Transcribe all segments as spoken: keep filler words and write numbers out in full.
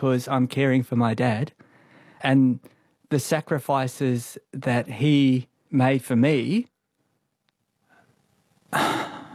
because I'm caring for my dad. And the sacrifices that he made for me, they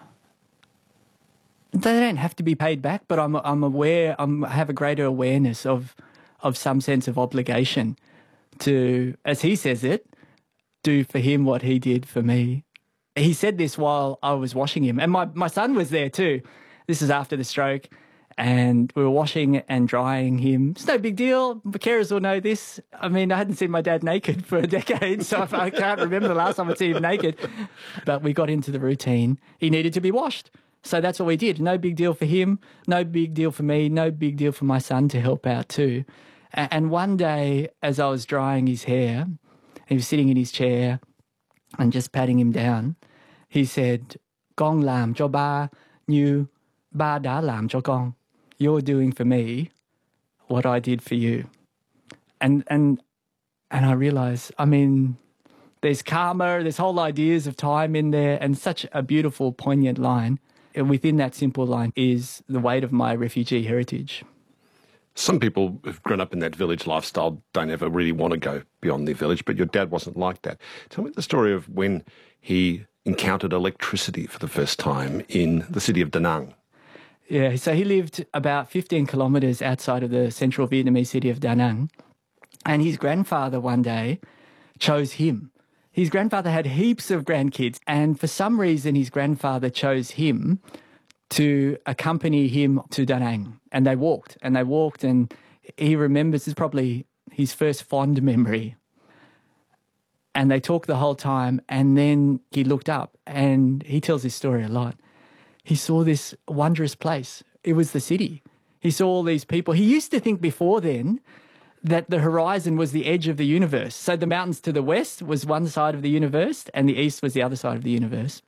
don't have to be paid back, but I'm I'm aware, I'm, I have a greater awareness of of some sense of obligation to, as he says it, do for him what he did for me. He said this while I was washing him, and my, my son was there too. This is after the stroke, and we were washing and drying him. It's no big deal. The carers will know this. I mean, I hadn't seen my dad naked for a decade, so I can't remember the last time I'd seen him naked. But we got into the routine. He needed to be washed. So that's what we did. No big deal for him, no big deal for me, no big deal for my son to help out too. And one day, as I was drying his hair, he was sitting in his chair and just patting him down. He said, "Gong lam cho ba như ba đã làm cho con." You're doing for me what I did for you. And and and I realised, I mean, there's karma, there's whole ideas of time in there, and such a beautiful, poignant line. And within that simple line is the weight of my refugee heritage. Some people who've grown up in that village lifestyle don't ever really want to go beyond their village, but your dad wasn't like that. Tell me the story of when he encountered electricity for the first time in the city of Da Nang. Yeah, so he lived about fifteen kilometres outside of the central Vietnamese city of Da Nang, and his grandfather one day chose him. His grandfather had heaps of grandkids, and for some reason his grandfather chose him to accompany him to Da Nang. And they walked, and they walked, and he remembers, it's probably his first fond memory. And they talked the whole time, and then he looked up, and he tells this story a lot. He saw this wondrous place. It was the city. He saw all these people. He used to think before then that the horizon was the edge of the universe. So the mountains to the west was one side of the universe, and the east was the other side of the universe.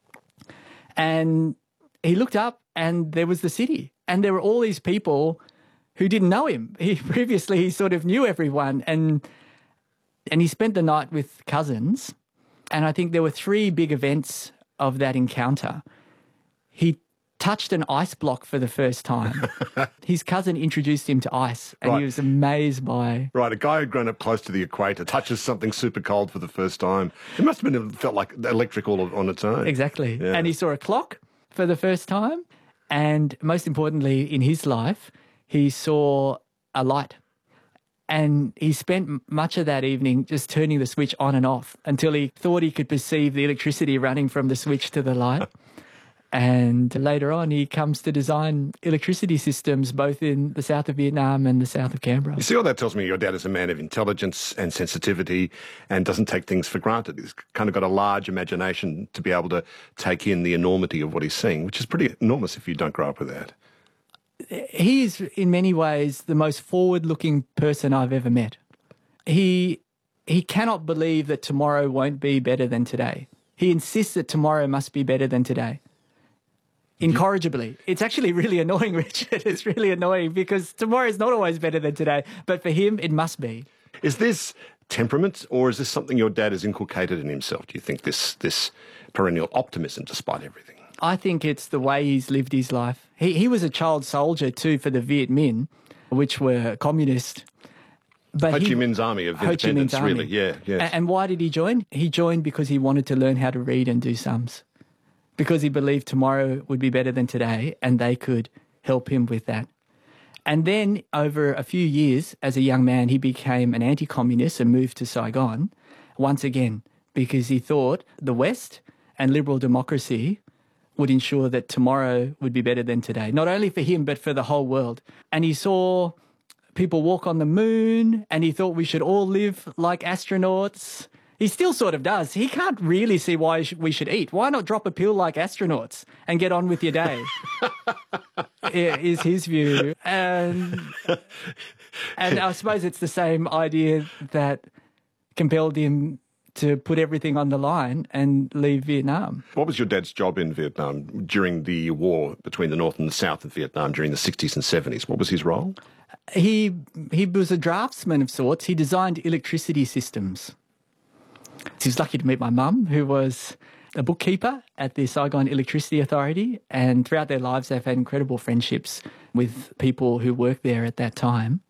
And he looked up, and there was the city. And there were all these people who didn't know him. He previously, he sort of knew everyone. And, and he spent the night with cousins. And I think there were three big events of that encounter. He touched an ice block for the first time. His cousin introduced him to ice, and right. He was amazed by... Right, a guy who'd grown up close to the equator touches something super cold for the first time. It must have been felt like electric all on its own. Exactly. Yeah. And he saw a clock for the first time, and most importantly in his life, he saw a light. And he spent much of that evening just turning the switch on and off until he thought he could perceive the electricity running from the switch to the light. And later on, he comes to design electricity systems both in the south of Vietnam and the south of Canberra. You see, all that tells me your dad is a man of intelligence and sensitivity and doesn't take things for granted. He's kind of got a large imagination to be able to take in the enormity of what he's seeing, which is pretty enormous if you don't grow up with that. He is, in many ways, the most forward-looking person I've ever met. He, he cannot believe that tomorrow won't be better than today. He insists that tomorrow must be better than today. Incorrigibly. It's actually really annoying, Richard. It's really annoying because tomorrow is not always better than today, but for him, it must be. Is this temperament, or is this something your dad has inculcated in himself, do you think, this, this perennial optimism despite everything? I think it's the way he's lived his life. He, he was a child soldier too for the Viet Minh, which were communist. But Ho Chi Minh's army of independence, really, yeah. Yes. And, and why did he join? He joined because he wanted to learn how to read and do sums. Because he believed tomorrow would be better than today, and they could help him with that. And then over a few years, as a young man, he became an anti-communist and moved to Saigon once again because he thought the West and liberal democracy would ensure that tomorrow would be better than today, not only for him, but for the whole world. And he saw people walk on the moon, and he thought we should all live like astronauts. He still sort of does. He can't really see why we should eat. Why not drop a pill like astronauts and get on with your day? Is his view. And, and I suppose it's the same idea that compelled him to put everything on the line and leave Vietnam. What was your dad's job in Vietnam during the war between the North and the South of Vietnam during the sixties and seventies? What was his role? He, he was a draftsman of sorts. He designed electricity systems. He was lucky to meet my mum, who was a bookkeeper at the Saigon Electricity Authority, and throughout their lives they've had incredible friendships with people who worked there at that time.